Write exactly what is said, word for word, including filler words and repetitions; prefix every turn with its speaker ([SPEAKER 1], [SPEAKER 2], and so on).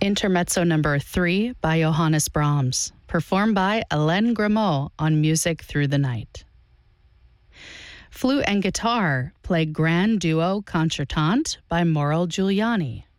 [SPEAKER 1] Intermezzo number three by Johannes Brahms, performed by Hélène Grimaud on Music Through the Night. Flute and guitar play Grand Duo Concertante by Mauro Giuliani.